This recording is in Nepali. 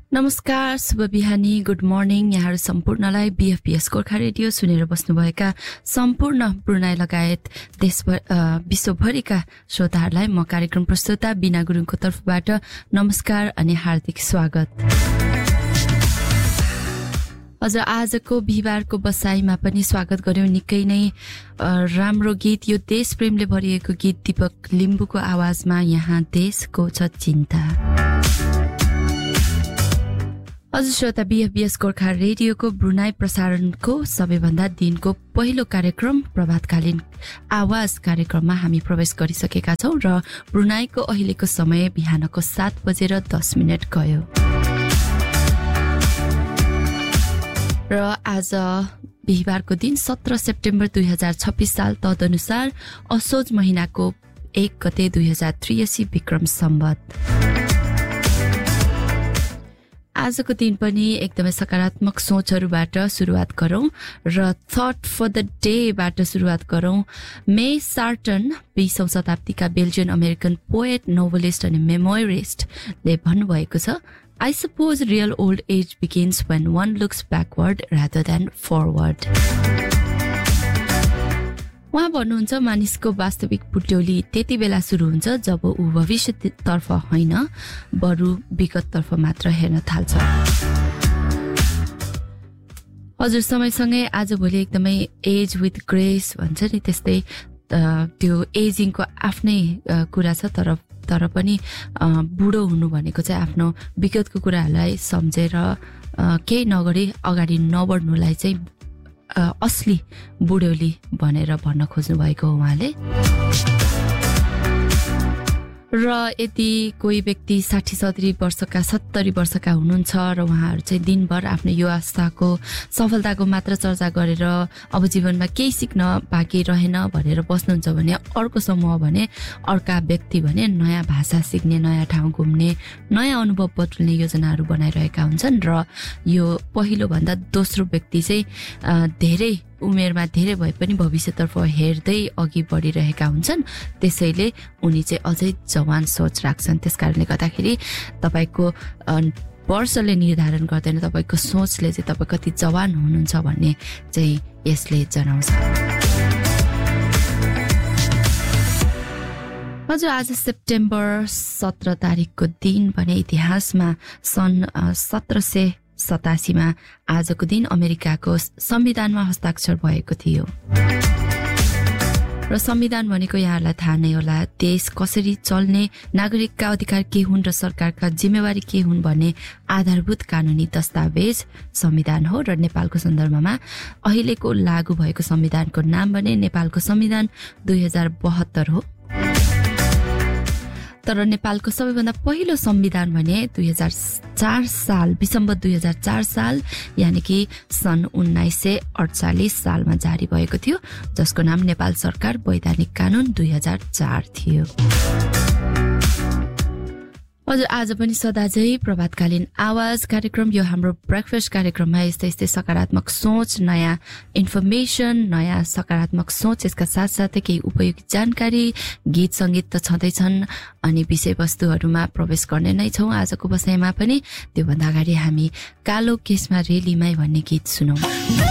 नमस्कार, शुभ बिहानी, गुड मर्निङ। यहाँहरू सम्पूर्णलाई बीएफपीएस गोर्खा रेडियो सुनेर बस्नुभएका सम्पूर्ण ब्रुनाई लगायत विश्वभरिका श्रोताहरूलाई म कार्यक्रम प्रस्तुता बिना गुरुङको तर्फबाट नमस्कार अनि हार्दिक स्वागत। हजुर, आजको बिहिबारको बसाइमा पनि स्वागत गर्यौं। निकै नै राम्रो गीत, यो देश प्रेमले भरिएको गीत दीपक लिम्बुको आवाजमा यहाँ देशको छ चिन्ता। हजुर श्रोता, बीएफबीएस गोर्खा रेडियोको ब्रुनाई प्रसारणको सबैभन्दा दिनको पहिलो कार्यक्रम प्रभातकालीन आवाज कार्यक्रममा हामी प्रवेश गरिसकेका छौं र ब्रुनाईको अहिलेको समय बिहानको 7:10 गयो र आज बिहिबारको दिन 17 सेप्टेम्बर 2026 साल तदनुसार असोज महिनाको 1 गते 2083 विक्रम सम्वत। आजको दिन पनि एकदमै सकारात्मक सोचहरूबाट सुरुवात गरौं र थट फर द डे बाट सुरुवात गरौं। मे सार्टन 20औं शताब्दीका बेल्जियन अमेरिकन पोएट, नोभलिस्ट अनि मेमोरिस्टले भन्नुभएको छ, I suppose real old age begins when one looks backward rather than forward. उहाँ भन्नुहुन्छ, मानिसको वास्तविक बुढ्यौली त्यति बेला सुरु हुन्छ जब ऊ भविष्यतर्फ होइन बरु विगततर्फ मात्र हेर्न थाल्छ। हजुर, समयसँगै आजभोलि एकदमै एज विथ ग्रेस भन्छ नि, त्यस्तै त्यो एजिङको आफ्नै कुरा छ। तर पनि बुढो हुनु भनेको चाहिँ आफ्नो विगतको कुराहरूलाई सम्झेर केही नगरी अगाडि नबढ्नुलाई चाहिँ असली बुढ्यौली भनेर भन्न खोज्नु भएको हो उहाँले। र यदि कोही व्यक्ति 60-70 वर्षका 70 वर्षका हुनुहुन्छ र उहाँहरू चाहिँ दिनभर आफ्नो युवावस्थाको सफलताको मात्र चर्चा गरेर अब जीवनमा केही सिक्न बाँकी रहेन भनेर बस्नुहुन्छ भने अर्को समूह भने अर्का व्यक्ति भने नयाँ भाषा सिक्ने, नयाँ ठाउँ घुम्ने, नयाँ अनुभव बटुल्ने योजनाहरू बनाइरहेका हुन्छन् र यो पहिलो भन्दा दोस्रो व्यक्ति चाहिँ धेरै उमेरमा धेरै भए पनि भविष्यतर्फ हेर्दै अघि बढिरहेका हुन्छन्। त्यसैले उनी चाहिँ अझै जवान सोच राख्छन्। त्यसकारणले गर्दाखेरि तपाईको वर्षले निर्धारण गर्दैन, तपाईको सोचले चाहिँ तपाईँ कति जवान हुनुहुन्छ भन्ने चाहिँ यसले जनाउँछ। हजुर, आज सेप्टेम्बर 17 तारिकको दिन भने इतिहासमा सन् 1787 मा आजको दिन अमेरिकाको संविधानमा हस्ताक्षर भएको थियो। र संविधान भनेको यहाँहरूलाई थाहा नै होला, देश कसरी चल्ने, नागरिकका अधिकार के हुन् र सरकारका जिम्मेवारी के हुन् भन्ने आधारभूत कानूनी दस्तावेज संविधान हो। र नेपालको सन्दर्भमा अहिलेको लागू भएको संविधानको नाम भने नेपालको संविधान 2072 हो। तर नेपालको सबैभन्दा पहिलो संविधान भने 2004 साल दिसम्बर 2004 साल यानि कि सन् 1948 सालमा जारी भएको थियो, जसको नाम नेपाल सरकार वैधानिक कानून 2004 थियो। हजुर, आज पनि सदाझै प्रभातकालीन आवाज कार्यक्रम, यो हाम्रो ब्रेकफास्ट कार्यक्रममा यस्तै सकारात्मक सोच, नयाँ इन्फर्मेसन, नयाँ सकारात्मक सोच, यसका साथसाथै केही उपयोगी जानकारी, गीत सङ्गीत त छँदैछन् अनि विषयवस्तुहरूमा प्रवेश गर्ने नै छौँ आजको बसाइमा पनि। त्योभन्दा अगाडि हामी कालो केसमा रेलीमै भन्ने गीत सुनौँ।